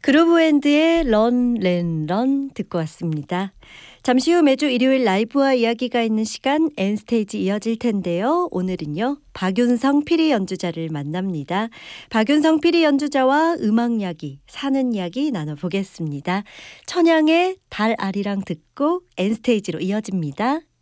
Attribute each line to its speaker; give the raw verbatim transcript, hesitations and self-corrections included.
Speaker 1: 그루브앤드의 런, 렌, 런 듣고 왔습니다. 잠시 후 매주 일요일 라이브와 이야기가 있는 시간 N스테이지 이어질 텐데요. 오늘은요. 박윤성 피리 연주자를 만납니다. 박윤성 피리 연주자와 음악 이야기, 사는 이야기 나눠보겠습니다. 천양의 달 아리랑 듣고 N스테이지로 이어집니다.